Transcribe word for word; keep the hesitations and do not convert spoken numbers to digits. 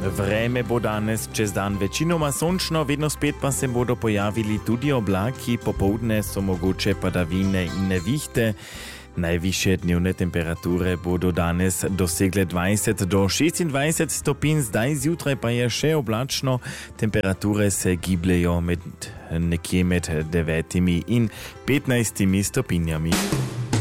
Vreme bo danes čez dan večinoma sončno, vedno spet pa se bodo pojavili tudi oblaki, popoldne so mogoče padavine in nevihte. Najvišje dnevne temperature bodo danes dosegle dvajset do šestindvajset stopinj, zdaj zjutraj pa je še oblačno, temperature se gibljejo med nekje med devetimi in petnajstimi stopinjami.